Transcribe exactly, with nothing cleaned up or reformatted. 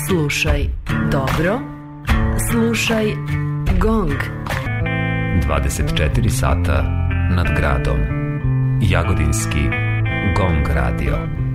Slušaj dobro, slušaj GONG. dvadeset četiri sata nad gradom. Jagodinski GONG radio.